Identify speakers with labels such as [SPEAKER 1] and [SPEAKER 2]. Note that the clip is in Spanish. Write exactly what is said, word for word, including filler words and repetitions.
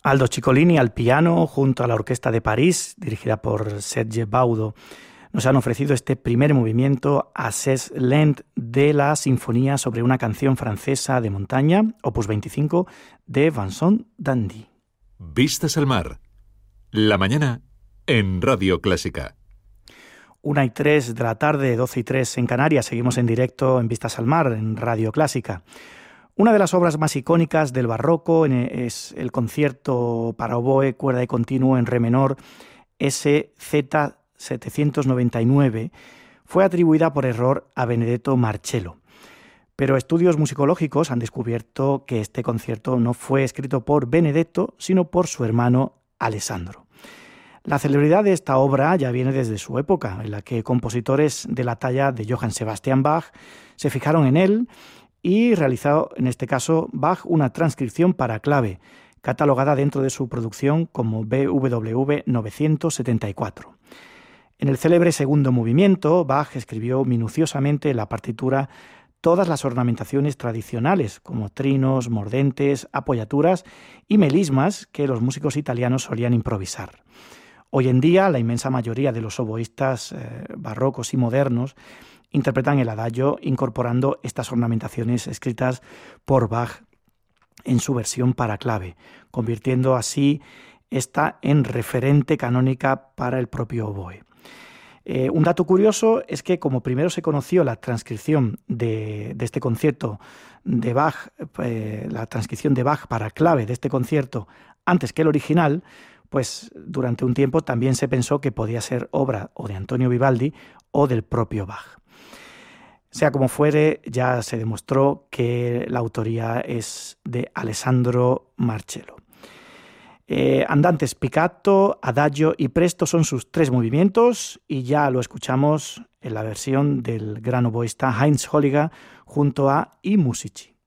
[SPEAKER 1] Aldo Ciccolini al piano junto a la Orquesta de París, dirigida por Serge Baudo, nos han ofrecido este primer movimiento Assez lent de la Sinfonía sobre una canción francesa de montaña, opus veinticinco, de Vincent Dandy.
[SPEAKER 2] Vistas al mar. La mañana en Radio Clásica.
[SPEAKER 1] Una y tres de la tarde, doce y tres en Canarias. Seguimos en directo en Vistas al Mar, en Radio Clásica. Una de las obras más icónicas del barroco es el concierto para oboe, cuerda y continuo en re menor, S Z setecientos noventa y nueve. Fue atribuida por error a Benedetto Marcello. Pero estudios musicológicos han descubierto que este concierto no fue escrito por Benedetto, sino por su hermano Alessandro. La celebridad de esta obra ya viene desde su época, en la que compositores de la talla de Johann Sebastian Bach se fijaron en él y realizó, en este caso, Bach una transcripción para clave, catalogada dentro de su producción como B W V novecientos setenta y cuatro. En el célebre segundo movimiento, Bach escribió minuciosamente en la partitura todas las ornamentaciones tradicionales, como trinos, mordentes, apoyaturas y melismas que los músicos italianos solían improvisar. Hoy en día, la inmensa mayoría de los oboístas eh, barrocos y modernos interpretan el adagio incorporando estas ornamentaciones escritas por Bach en su versión para clave, convirtiendo así esta en referente canónica para el propio oboe. Eh, un dato curioso es que como primero se conoció la transcripción de, de este concierto de Bach, eh, la transcripción de Bach para clave de este concierto antes que el original, pues durante un tiempo también se pensó que podía ser obra o de Antonio Vivaldi o del propio Bach. Sea como fuere, ya se demostró que la autoría es de Alessandro Marcello. Eh, andantes, piccato, adagio y presto son sus tres movimientos y ya lo escuchamos en la versión del gran oboísta Heinz Holliger junto a I Musici.